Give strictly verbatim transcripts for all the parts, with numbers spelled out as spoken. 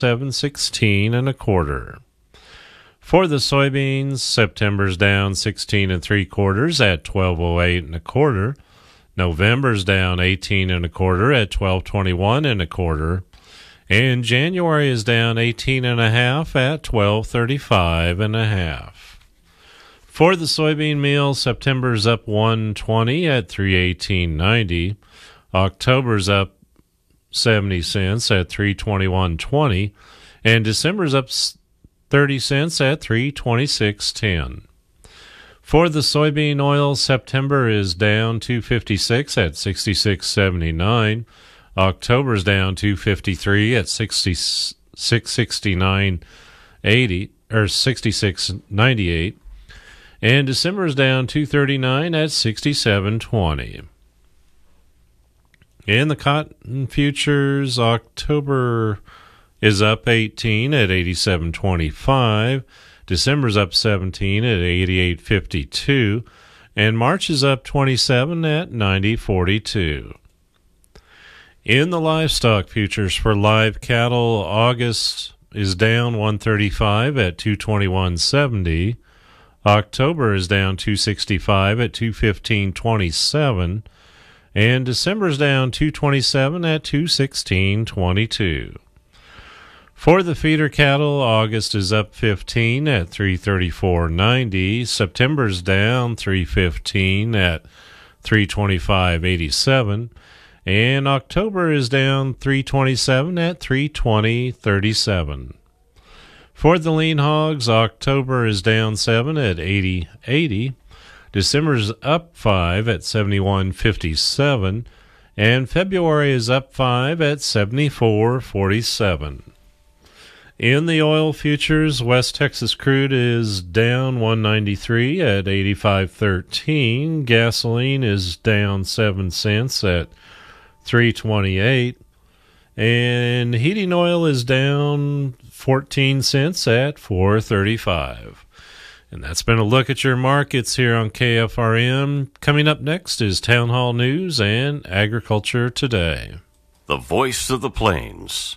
seven sixteen and a quarter. For the soybeans, September's down sixteen and three quarters at twelve oh eight and a quarter. November's down eighteen and a quarter at twelve twenty-one and a quarter. And January is down eighteen and a half at twelve thirty-five and a half. For the soybean meal, September's up one twenty at three eighteen ninety. October's up seventy cents at three twenty-one twenty, and December's up thirty cents at three twenty-six ten. For the soybean oil, September is down two fifty-six at sixty-six seventy-nine. October's down two fifty-three at sixty-six sixty-nine eighty or sixty-six ninety-eight, and December's down two thirty-nine at sixty-seven twenty. In the cotton futures, October is up eighteen at eighty-seven twenty-five. December's up seventeen at eighty-eight fifty-two, and March is up twenty-seven at ninety forty-two. In the livestock futures for live cattle, August is down one thirty-five at two twenty-one seventy. October is down two sixty-five at two fifteen twenty-seven. And December's down two twenty-seven at two sixteen twenty-two. For the feeder cattle, August is up fifteen at three thirty-four ninety. September's down three fifteen at three twenty-five eighty-seven. And October is down three twenty-seven at three twenty thirty-seven. For the lean hogs, October is down seven at eighty eighty. December's up five at seventy-one fifty-seven, and February is up five at seventy-four forty-seven. In the oil futures, West Texas crude is down one ninety-three at eighty-five thirteen. Gasoline is down seven cents at three twenty-eight, and heating oil is down fourteen cents at four thirty-five. And that's been a look at your markets here on K F R M. Coming up next is Town Hall News and Agriculture Today. The voice of the plains.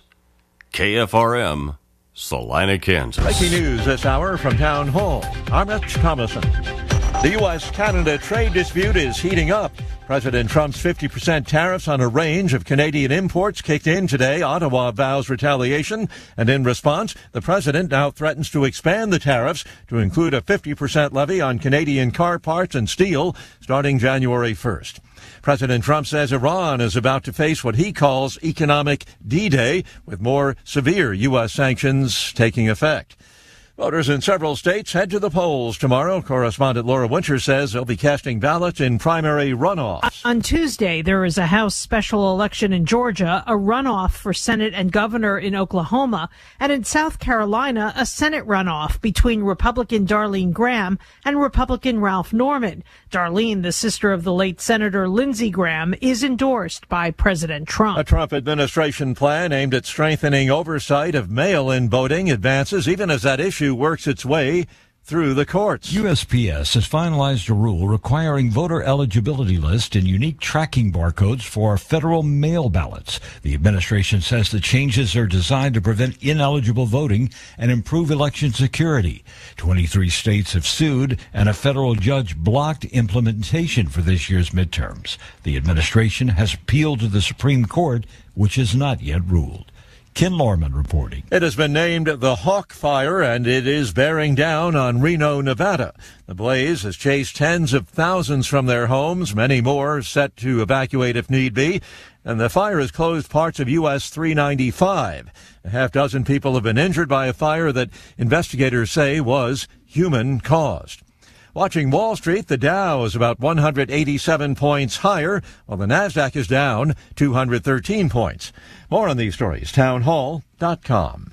K F R M, Salina, Kansas. Breaking news this hour from Town Hall. I'm Rich Thomason. The U S Canada trade dispute is heating up. President Trump's fifty percent tariffs on a range of Canadian imports kicked in today. Ottawa vows retaliation, and in response, the president now threatens to expand the tariffs to include a fifty percent levy on Canadian car parts and steel starting January first. President Trump says Iran is about to face what he calls economic D-Day, with more severe U S sanctions taking effect. Voters in several states head to the polls tomorrow. Correspondent Laura Winter says they'll be casting ballots in primary runoffs. On Tuesday, there is a House special election in Georgia, a runoff for Senate and governor in Oklahoma, and in South Carolina, a Senate runoff between Republican Darlene Graham and Republican Ralph Norman. Darlene, the sister of the late Senator Lindsey Graham, is endorsed by President Trump. A Trump administration plan aimed at strengthening oversight of mail-in voting advances, even as that issue works its way through the courts. U S P S has finalized a rule requiring voter eligibility lists and unique tracking barcodes for federal mail ballots. The administration says the changes are designed to prevent ineligible voting and improve election security. twenty-three states have sued, and a federal judge blocked implementation for this year's midterms. The administration has appealed to the Supreme Court, which has not yet ruled. Ken Lorman reporting. It has been named the Hawk Fire, and it is bearing down on Reno, Nevada. The blaze has chased tens of thousands from their homes, many more set to evacuate if need be, and the fire has closed parts of U S three ninety-five. A half dozen people have been injured by a fire that investigators say was human-caused. Watching Wall Street, the Dow is about one hundred eighty-seven points higher, while the Nasdaq is down two hundred thirteen points. More on these stories, town hall dot com.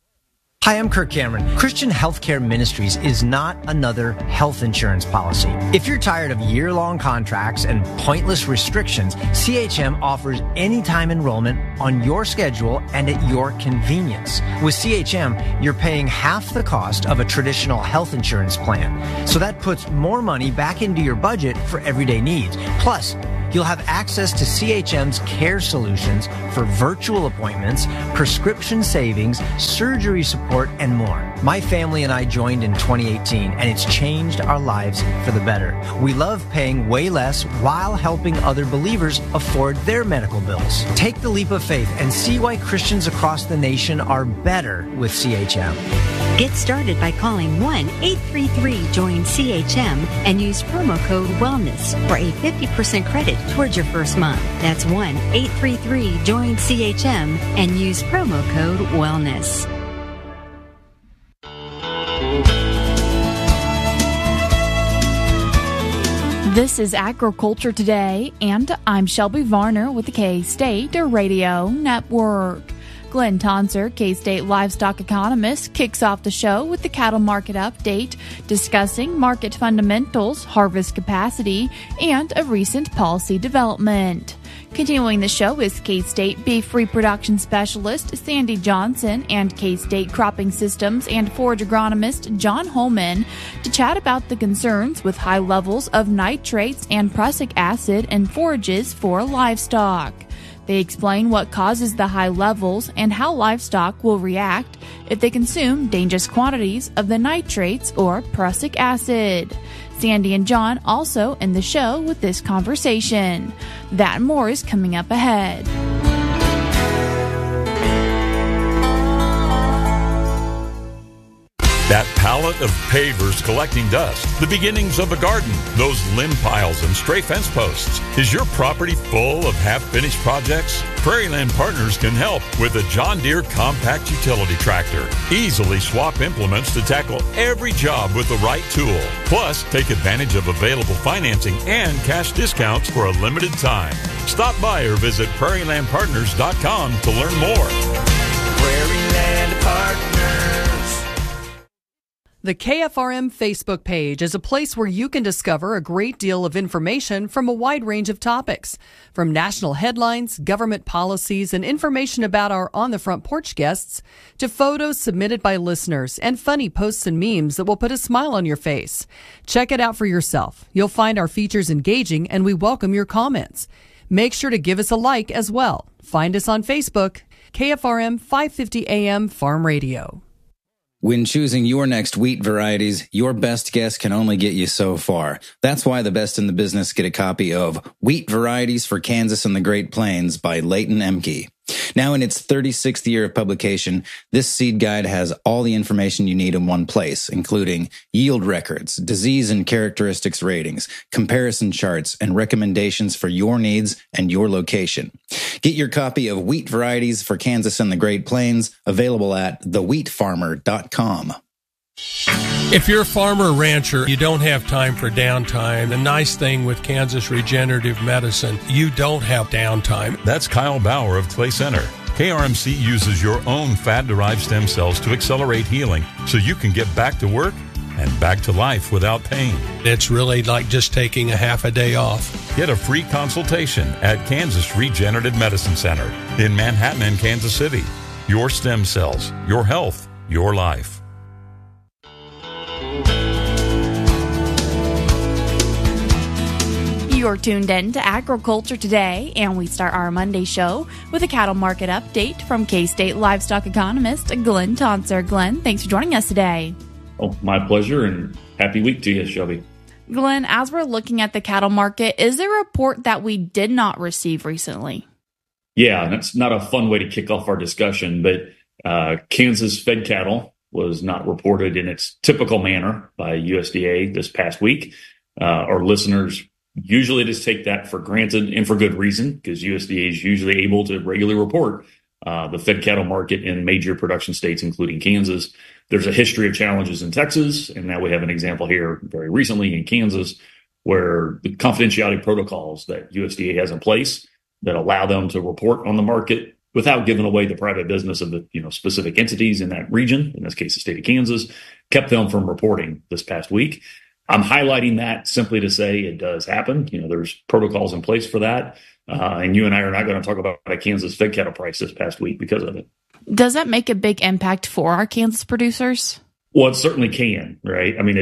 Hi, I'm Kirk Cameron. Christian Healthcare Ministries is not another health insurance policy. If you're tired of year-long contracts and pointless restrictions, C H M offers anytime enrollment on your schedule and at your convenience. With C H M, you're paying half the cost of a traditional health insurance plan. So that puts more money back into your budget for everyday needs. Plus, You'll have access to C H M's care solutions for virtual appointments, prescription savings, surgery support, and more. My family and I joined in twenty eighteen, and it's changed our lives for the better. We love paying way less while helping other believers afford their medical bills. Take the leap of faith and see why Christians across the nation are better with C H M. Get started by calling one eight three three join C H M and use promo code WELLNESS for a fifty percent credit towards your first month. That's one eight three three join C H M and use promo code WELLNESS. This is Agriculture Today, and I'm Shelby Varner with the K-State Radio Network. Glenn Tonser, K-State livestock economist, kicks off the show with the cattle market update, discussing market fundamentals, harvest capacity, and a recent policy development. Continuing the show is K-State beef reproduction specialist Sandy Johnson and K-State cropping systems and forage agronomist John Holman to chat about the concerns with high levels of nitrates and prussic acid in forages for livestock. They explain what causes the high levels and how livestock will react if they consume dangerous quantities of the nitrates or prussic acid. Sandy and John also end the show with this conversation. That and more is coming up ahead. That pallet of pavers collecting dust, the beginnings of a garden, those limb piles and stray fence posts. Is your property full of half-finished projects? Prairieland Partners can help with a John Deere compact utility tractor. Easily swap implements to tackle every job with the right tool. Plus, take advantage of available financing and cash discounts for a limited time. Stop by or visit prairie land partners dot com to learn more. Prairieland Partners. The K F R M Facebook page is a place where you can discover a great deal of information from a wide range of topics, from national headlines, government policies, and information about our On the Front Porch guests, to photos submitted by listeners and funny posts and memes that will put a smile on your face. Check it out for yourself. You'll find our features engaging, and we welcome your comments. Make sure to give us a like as well. Find us on Facebook, K F R M five fifty A M Farm Radio. When choosing your next wheat varieties, your best guess can only get you so far. That's why the best in the business get a copy of Wheat Varieties for Kansas and the Great Plains by Leighton Emke. Now in its thirty-sixth year of publication, this seed guide has all the information you need in one place, including yield records, disease and characteristics ratings, comparison charts, and recommendations for your needs and your location. Get your copy of Wheat Varieties for Kansas and the Great Plains, available at the wheat farmer dot com. If you're a farmer or rancher, you don't have time for downtime. The nice thing with Kansas Regenerative Medicine, you don't have downtime. That's Kyle Bauer of Clay Center. K R M C uses your own fat-derived stem cells to accelerate healing so you can get back to work and back to life without pain. It's really like just taking a half a day off. Get a free consultation at Kansas Regenerative Medicine Center in Manhattan and Kansas City. Your stem cells, your health, your life. You're tuned in to Agriculture Today, and we start our Monday show with a cattle market update from K-State livestock economist Glenn Tonser. Glenn, thanks for joining us today. Oh, my pleasure, and happy week to you, Shelby. Glenn, as we're looking at the cattle market, is there a report that we did not receive recently? Yeah, that's not a fun way to kick off our discussion, but uh, Kansas fed cattle was not reported in its typical manner by U S D A this past week. Uh, our listeners usually just take that for granted and for good reason, because U S D A is usually able to regularly report uh, the fed cattle market in major production states, including Kansas. There's a history of challenges in Texas, and now we have an example here very recently in Kansas where the confidentiality protocols that U S D A has in place that allow them to report on the market without giving away the private business of the you know specific entities in that region, in this case the state of Kansas, kept them from reporting this past week. I'm highlighting that simply to say it does happen. You know, there's protocols in place for that. Uh, and you and I are not going to talk about a Kansas fed cattle price this past week because of it. Does that make a big impact for our Kansas producers? Well, it certainly can, right? I mean, it's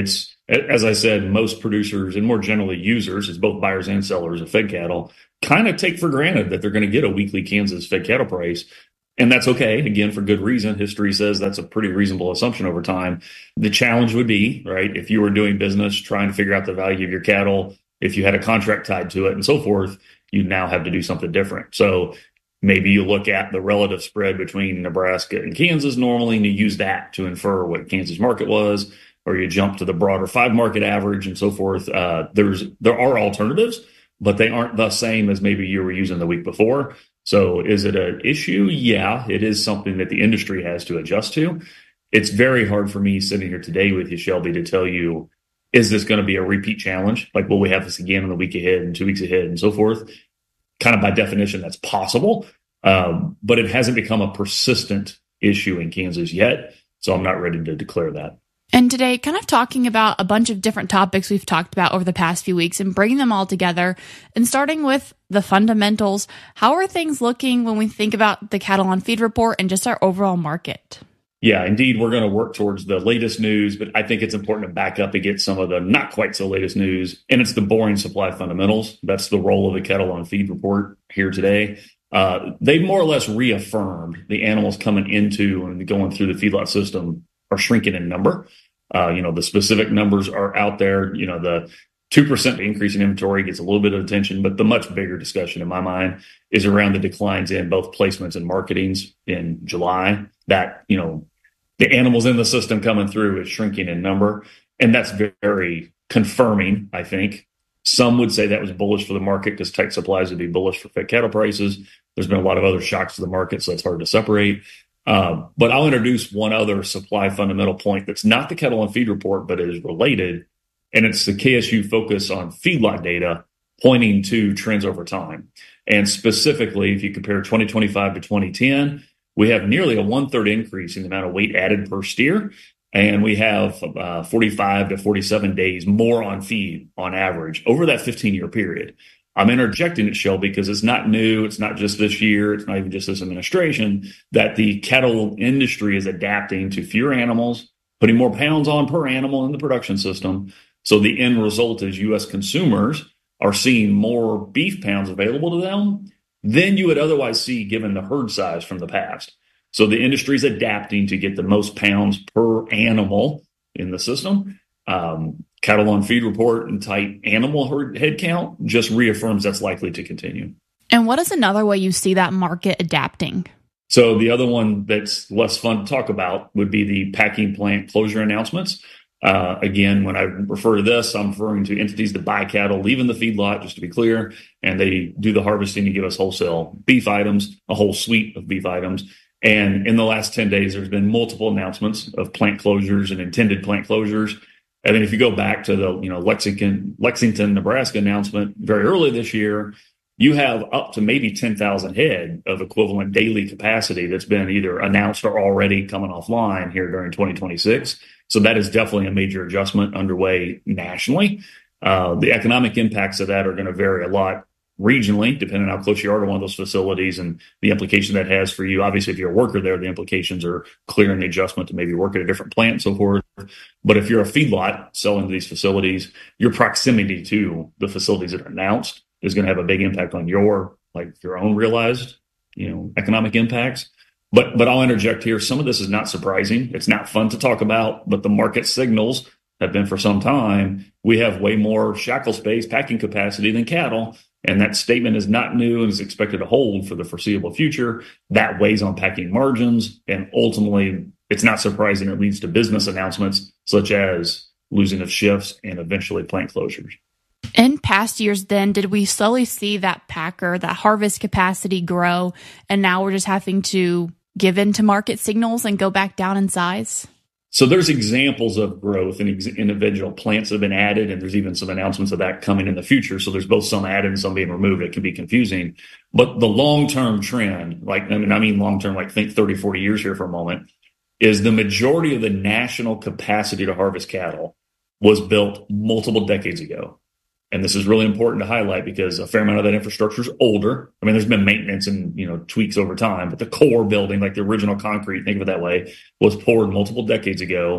as I said, most producers and more generally users, as both buyers and sellers of fed cattle, kind of take for granted that they're going to get a weekly Kansas fed cattle price. And that's okay, again, for good reason. History says that's a pretty reasonable assumption over time. The challenge would be, right, if you were doing business, trying to figure out the value of your cattle, if you had a contract tied to it and so forth, you now have to do something different. So maybe you look at the relative spread between Nebraska and Kansas normally, and you use that to infer what Kansas market was, or you jump to the broader five market average and so forth. Uh, there's there are alternatives, but they aren't the same as maybe you were using the week before. So is it an issue? Yeah, it is something that the industry has to adjust to. It's very hard for me sitting here today with you, Shelby, to tell you, is this going to be a repeat challenge? Like, will we have this again in the week ahead and two weeks ahead and so forth? Kind of by definition, that's possible. Um, but it hasn't become a persistent issue in Kansas yet. So I'm not ready to declare that. And today, kind of talking about a bunch of different topics we've talked about over the past few weeks and bringing them all together and starting with the fundamentals. How are things looking when we think about the Cattle on Feed report and just our overall market? Yeah, indeed, we're going to work towards the latest news, but I think it's important to back up and get some of the not quite so latest news. And it's the boring supply fundamentals. That's the role of the Cattle on Feed report here today. Uh, they more or less reaffirmed the animals coming into and going through the feedlot system are shrinking in number. Uh, you know, the specific numbers are out there. You know, the two percent increase in inventory gets a little bit of attention, but the much bigger discussion in my mind is around the declines in both placements and marketings in July. That, you know, the animals in the system coming through is shrinking in number. And that's very confirming, I think. Some would say that was bullish for the market because tight supplies would be bullish for fed cattle prices. There's been a lot of other shocks to the market, so it's hard to separate. Uh, but I'll introduce one other supply fundamental point that's not the Cattle on Feed report, but is related, and it's the K S U focus on feedlot data pointing to trends over time. And specifically, if you compare twenty twenty-five to twenty ten, we have nearly a one-third increase in the amount of weight added per steer, and we have uh, forty-five to forty-seven days more on feed on average over that fifteen-year period. I'm interjecting it, Shelby, because it's not new. It's not just this year. It's not even just this administration, that the cattle industry is adapting to fewer animals, putting more pounds on per animal in the production system. So the end result is U S consumers are seeing more beef pounds available to them than you would otherwise see given the herd size from the past. So the industry is adapting to get the most pounds per animal in the system. Um, Cattle on Feed report and tight animal herd head count just reaffirms that's likely to continue. And what is another way you see that market adapting? So the other one that's less fun to talk about would be the packing plant closure announcements. Uh, again, when I refer to this, I'm referring to entities that buy cattle leaving the feedlot, just to be clear, and they do the harvesting to give us wholesale beef items, a whole suite of beef items. And in the last ten days, there's been multiple announcements of plant closures and intended plant closures. And then if you go back to the, you know, Lexington, Lexington, Nebraska announcement very early this year, you have up to maybe ten thousand head of equivalent daily capacity that's been either announced or already coming offline here during twenty twenty-six. So that is definitely a major adjustment underway nationally. Uh, the economic impacts of that are going to vary a lot regionally, depending on how close you are to one of those facilities and the implication that has for you. Obviously, if you're a worker there, the implications are clear in the adjustment to maybe work at a different plant and so forth. But if you're a feedlot selling to these facilities, your proximity to the facilities that are announced is going to have a big impact on your, like your own realized, you know, economic impacts. But, but I'll interject here. Some of this is not surprising. It's not fun to talk about, but the market signals have been for some time. We have way more shackle space, packing capacity than cattle. And that statement is not new and is expected to hold for the foreseeable future. That weighs on packing margins. And ultimately, it's not surprising it leads to business announcements such as losing of shifts and eventually plant closures. In past years, then, did we slowly see that packer, that harvest capacity grow, and now we're just having to give in to market signals and go back down in size? So there's examples of growth in ex- individual plants that have been added, and there's even some announcements of that coming in the future. So there's both some added and some being removed. It can be confusing. But the long-term trend, like, I mean, I mean long-term, like think thirty, forty years here for a moment, is the majority of the national capacity to harvest cattle was built multiple decades ago. And this is really important to highlight because a fair amount of that infrastructure is older. I mean, there's been maintenance and, you know, tweaks over time, but the core building, like the original concrete, think of it that way, was poured multiple decades ago.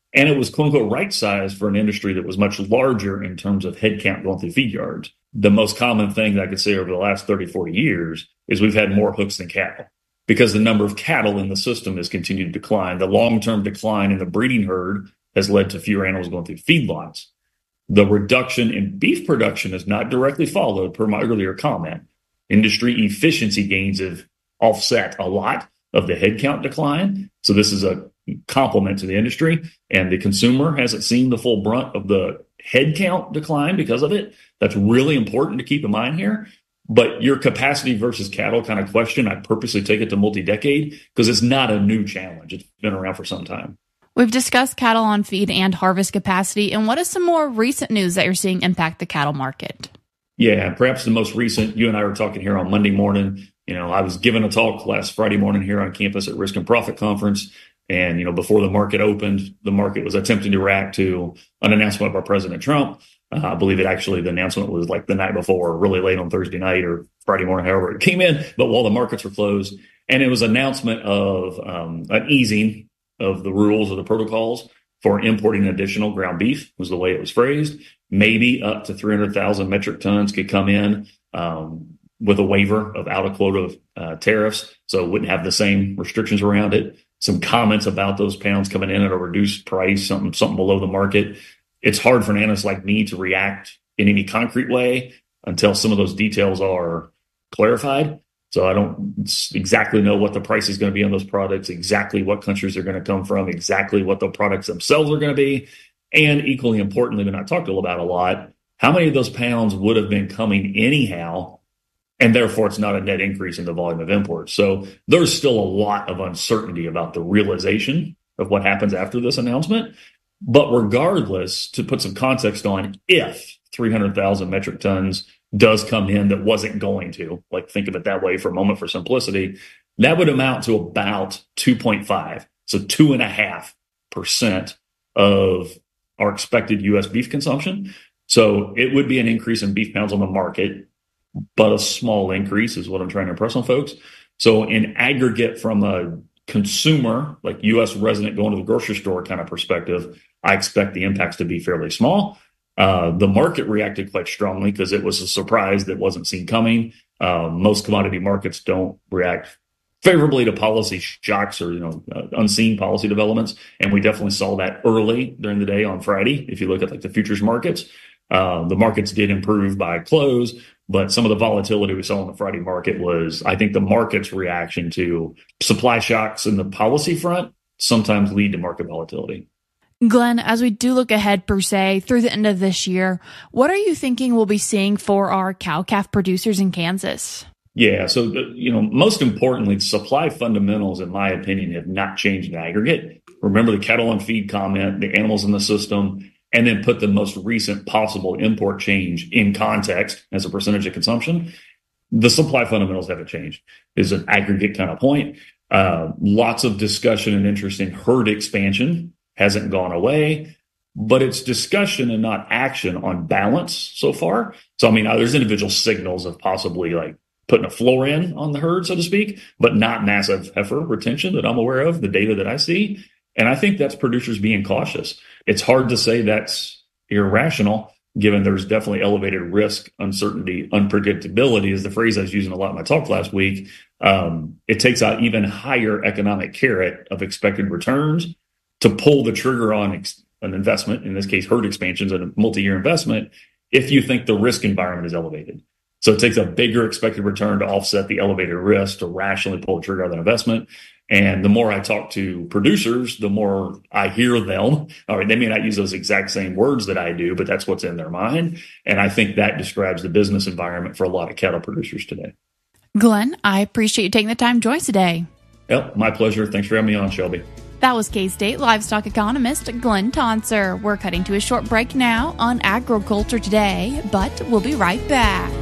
And it was, quote unquote, right sized for an industry that was much larger in terms of headcount going through feed yards. The most common thing that I could say over the last thirty, forty years is we've had more hooks than cattle because the number of cattle in the system has continued to decline. The long-term decline in the breeding herd has led to fewer animals going through feedlots. The reduction in beef production is not directly followed, per my earlier comment. Industry efficiency gains have offset a lot of the headcount decline. So this is a complement to the industry, and the consumer hasn't seen the full brunt of the headcount decline because of it. That's really important to keep in mind here. But your capacity versus cattle kind of question, I purposely take it to multi-decade because it's not a new challenge. It's been around for some time. We've discussed cattle on feed and harvest capacity. And what is some more recent news that you're seeing impact the cattle market? Yeah, perhaps the most recent, you and I were talking here on Monday morning. You know, I was giving a talk last Friday morning here on campus at Risk and Profit Conference. And, you know, before the market opened, the market was attempting to react to an announcement by President Trump. Uh, I believe it actually, the announcement was like the night before, really late on Thursday night or Friday morning, however it came in, but while the markets were closed. And it was an announcement of um, an easing of the rules or the protocols for importing additional ground beef, was the way it was phrased. Maybe up to three hundred thousand metric tons could come in um, with a waiver of out of quota uh, tariffs, so it wouldn't have the same restrictions around it. Some comments about those pounds coming in at a reduced price, something something below the market. It's hard for an analyst like me to react in any concrete way until some of those details are clarified. So I don't exactly know what the price is going to be on those products, exactly what countries they're going to come from, exactly what the products themselves are going to be. And equally importantly, but not talked about a lot, how many of those pounds would have been coming anyhow, and therefore it's not a net increase in the volume of imports. So there's still a lot of uncertainty about the realization of what happens after this announcement. But regardless, to put some context on, if three hundred thousand metric tons does come in that wasn't going to, like think of it that way for a moment for simplicity, that would amount to about two point five. So two and a half percent of our expected U S beef consumption. So it would be an increase in beef pounds on the market, but a small increase is what I'm trying to impress on folks. So in aggregate, from a consumer, like U S resident going to the grocery store kind of perspective, I expect the impacts to be fairly small. Uh, the market reacted quite strongly because it was a surprise that wasn't seen coming. Uh, most commodity markets don't react favorably to policy shocks or, you know, uh, unseen policy developments. And we definitely saw that early during the day on Friday. If you look at like the futures markets, uh, the markets did improve by close, but some of the volatility we saw in the Friday market was, I think, the market's reaction to supply shocks in the policy front sometimes lead to market volatility. Glenn, as we do look ahead, per se, through the end of this year, what are you thinking we'll be seeing for our cow-calf producers in Kansas? Yeah, so, you know, most importantly, supply fundamentals, in my opinion, have not changed in aggregate. Remember the cattle on feed comment, the animals in the system, and then put the most recent possible import change in context as a percentage of consumption. The supply fundamentals haven't changed. Is an aggregate kind of point. Uh, lots of discussion and interest in herd expansion hasn't gone away, but it's discussion and not action on balance so far. So, I mean, there's individual signals of possibly like putting a floor in on the herd, so to speak, but not massive heifer retention that I'm aware of, the data that I see. And I think that's producers being cautious. It's hard to say that's irrational, given there's definitely elevated risk, uncertainty, unpredictability is the phrase I was using a lot in my talk last week. Um, it takes out even higher economic carrot of expected returns to pull the trigger on ex- an investment, in this case, herd expansions and a multi-year investment, if you think the risk environment is elevated. So it takes a bigger expected return to offset the elevated risk to rationally pull the trigger on that investment. And the more I talk to producers, the more I hear them. All right, they may not use those exact same words that I do, but that's what's in their mind. And I think that describes the business environment for a lot of cattle producers today. Glenn, I appreciate you taking the time to join us today. Yep, my pleasure. Thanks for having me on, Shelby. That was K-State livestock economist Glenn Tonser. We're cutting to a short break now on Agriculture Today, but we'll be right back.